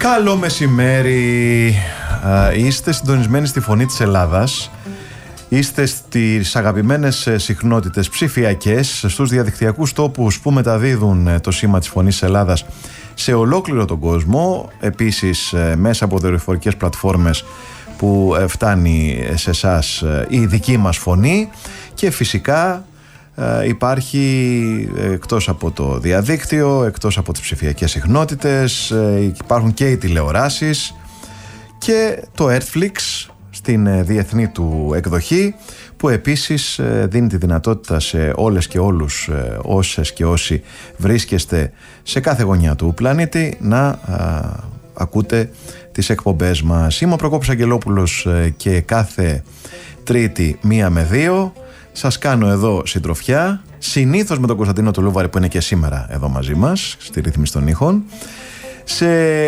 Καλό μεσημέρι. Είστε συντονισμένοι στη Φωνή της Ελλάδας. Είστε στις αγαπημένες συχνότητες ψηφιακές, στους διαδικτυακούς τόπους που μεταδίδουν το σήμα της Φωνής της Ελλάδας σε ολόκληρο τον κόσμο. Επίσης μέσα από δορυφορικές πλατφόρμες που φτάνει σε εσάς η δική μας φωνή. Και φυσικά υπάρχει εκτός από το διαδίκτυο, εκτός από τις ψηφιακές συχνότητες, υπάρχουν και οι τηλεοράσεις και το Earthflix στην διεθνή του εκδοχή, που επίσης δίνει τη δυνατότητα σε όλες και όλους, όσες και όσοι βρίσκεστε σε κάθε γωνιά του πλανήτη, να ακούτε τις εκπομπές μας. Είμαι ο Προκόπης Αγγελόπουλος και κάθε Τρίτη 1 με 2 σας κάνω εδώ συντροφιά, συνήθως με τον Κωνσταντίνο του Λούβαρη, που είναι και σήμερα εδώ μαζί μας στη ρύθμιση των ήχων, σε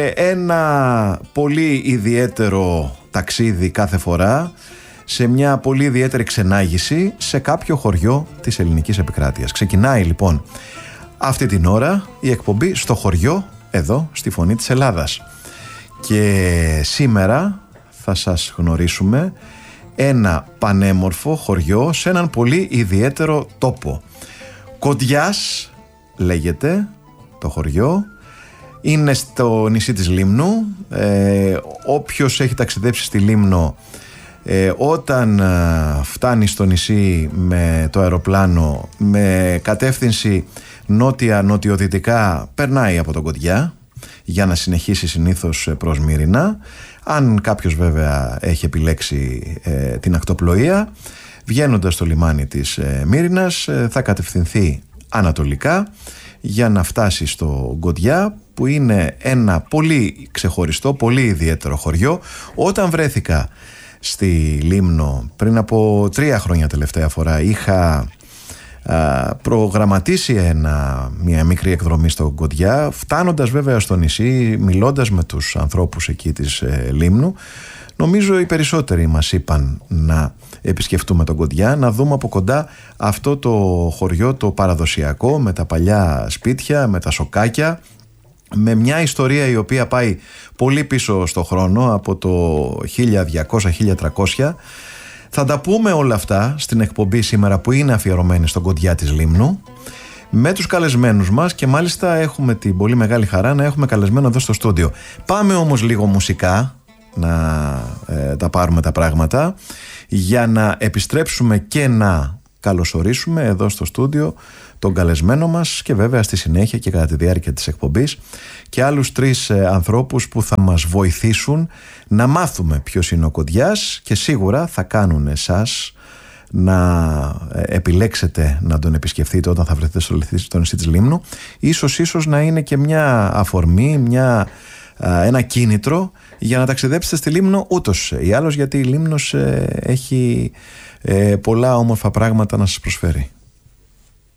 ένα πολύ ιδιαίτερο ταξίδι κάθε φορά, σε μια πολύ ιδιαίτερη ξενάγηση σε κάποιο χωριό της ελληνικής επικράτειας. Ξεκινάει λοιπόν αυτή την ώρα η εκπομπή στο χωριό, εδώ στη Φωνή της Ελλάδας, και σήμερα θα σας γνωρίσουμε ένα πανέμορφο χωριό σε έναν πολύ ιδιαίτερο τόπο. Κοντιάς λέγεται το χωριό, είναι στο νησί της Λίμνου. Όποιος έχει ταξιδέψει στη Λίμνο, όταν φτάνει στο νησί με το αεροπλάνο με κατεύθυνση νότια-νοτιοδυτικά, περνάει από τον Κοντιά για να συνεχίσει συνήθως προς Μύρινα. Αν κάποιος βέβαια έχει επιλέξει την ακτοπλοεία, βγαίνοντας στο λιμάνι της Μύρινας, θα κατευθυνθεί ανατολικά για να φτάσει στο Κοντιά, που είναι ένα πολύ ξεχωριστό, πολύ ιδιαίτερο χωριό. Όταν βρέθηκα στη Λίμνο πριν από 3 χρόνια τελευταία φορά, είχα προγραμματίσει μια μικρή εκδρομή στο Κοντιά. Φτάνοντας βέβαια στο νησί, μιλώντας με τους ανθρώπους εκεί της Λίμνου, νομίζω οι περισσότεροι μας είπαν να επισκεφτούμε τον Κοντιά, να δούμε από κοντά αυτό το χωριό το παραδοσιακό, με τα παλιά σπίτια, με τα σοκάκια, με μια ιστορία η οποία πάει πολύ πίσω στο χρόνο, από το 1200-1300. Θα τα πούμε όλα αυτά στην εκπομπή σήμερα, που είναι αφιερωμένη στον Κοντιά της Λίμνου, με τους καλεσμένους μας, και μάλιστα έχουμε την πολύ μεγάλη χαρά να έχουμε καλεσμένο εδώ στο στούντιο. Πάμε όμως λίγο μουσικά να τα πάρουμε τα πράγματα, για να επιστρέψουμε και να καλωσορίσουμε εδώ στο στούντιο τον καλεσμένο μας, και βέβαια στη συνέχεια και κατά τη διάρκεια της εκπομπής και άλλους 3 ανθρώπους που θα μας βοηθήσουν να μάθουμε ποιος είναι ο Κοντιάς, και σίγουρα θα κάνουν εσάς να επιλέξετε να τον επισκεφθείτε όταν θα βρεθείτε στο νησί της Λίμνου. Ίσως να είναι και μια αφορμή, ένα κίνητρο για να ταξιδέψετε στη Λίμνο ούτως ή άλλως, γιατί η Λίμνος έχει πολλά όμορφα πράγματα να σας προσφέρει.